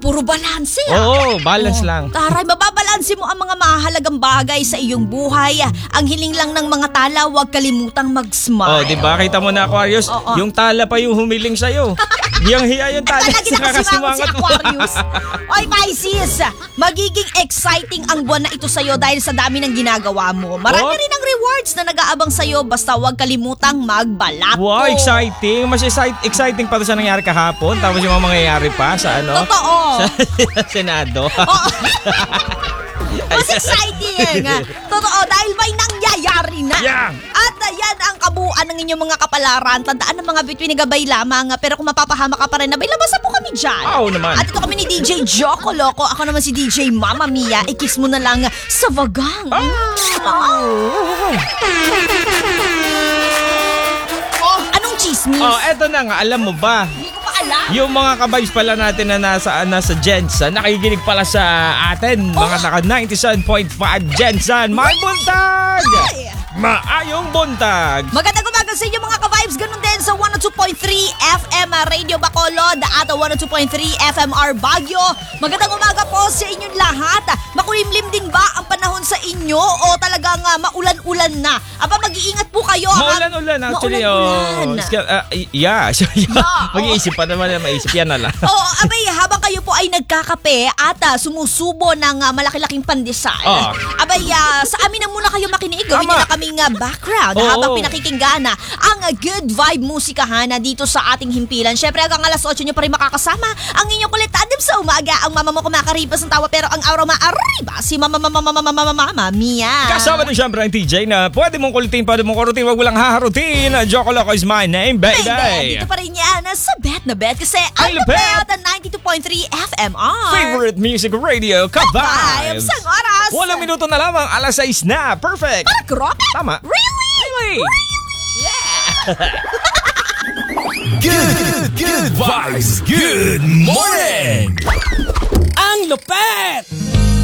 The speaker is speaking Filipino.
puro balanse. Oo, balance lang. Taray, mababalanse mo ang mga mahalagang bagay sa iyong buhay. Ang hiling lang ng mga tala, huwag kalimutang mag-smile. Oh, di ba? Kita mo na, Aquarius, yung tala pa yung humiling sa'yo. Hiyang-hiya yung tala Talaga sa kakasimangot si mo. Aquarius. Oy, Pisces, magiging exciting ang buwan na ito sa'yo dahil sa dami ng ginagawa mo. Marami rin ang rewards na nag-aabang sa'yo basta huwag kalimutang magbalato. Wow, exciting. Mas exciting pa ito sa nangyari kahapon. Tapos yung mga mangyayari pa sa ano? Totoo. Sa Senado. Oo. Mas exciting. Totoo, dahil may nangyayari na. Yeah. At yan ang kabuuan ng inyong mga kapalaran. Tandaan ng mga bituin na gabay lamang. Pero kung mapapahama ka pa rin, nabay, labas na po kami dyan. Oo naman. At ito kami ni DJ Joko Loco. Ako naman si DJ Mama Mia. I-kiss mo na lang sa vagang. Anong chismis? Eto na nga, alam mo ba? Hindi ko pa alam. Yung mga kabays pala natin na nasa Jensen, nakikinig pala sa atin. Mga naka 97.5 Jensen. May buntag! Ay! Maayong buntag! Magandang umaga sa inyo mga ka-vibes. Ganun din sa 102.3 FM Radio Bacolod at 102.3 FMR Baguio. Magandang umaga po sa inyong lahat. Makulimlim din ba ang panahon sa inyo o talagang maulan-ulan na? Aba, mag-iingat po kayo. Maulan-ulan actually. Maulan-ulan. Yeah. Mag-iisip pa naman na maisip. Yan na lang. Abay, habang kayo po ay nagkakape at sumusubo ng malaki-laking pandesal. Abay, sa amin na muna kayo makinig. Gawin nyo na kaming background habang pinakikinggan ang good vibe musikahan dito sa ating himpilan. Syempre hanggang alas 8 nyo pa rin makakasama ang inyong kulit tadim sa umaga. Ang mama mo kumakaripas ng tawa pero ang araw maariba si Mama Mia. Kasama din syempre ang TJ na pwede mong kulitin, pwede mong kurutin, wag mo lang haharutin. Joko Loco is my name, baby. Dito pa rin yan sa Bet na Bet kasi ang lupet! Bet 92.3 FMR. Favorite music radio, ka-vibes. Ang oras. 8 minuto na lamang, alas 6 na. Perfect. Para grabe. Tama. Really? Yeah. Good vibes, good morning! Ang lupet!